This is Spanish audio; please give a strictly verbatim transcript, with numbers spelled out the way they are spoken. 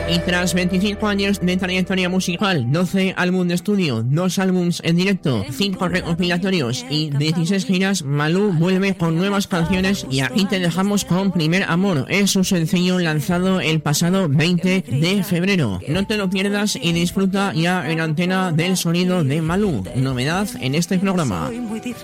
Y tras veinticinco años de trayectoria musical, doce álbumes de estudio, dos álbumes en directo, cinco recopilatorios y dieciséis giras, Malú vuelve con nuevas canciones y aquí te dejamos con Primer Amor. Es su sencillo lanzado el pasado veinte de febrero. No te lo pierdas y disfruta ya en Antena del sonido de Malú. Novedad en este programa.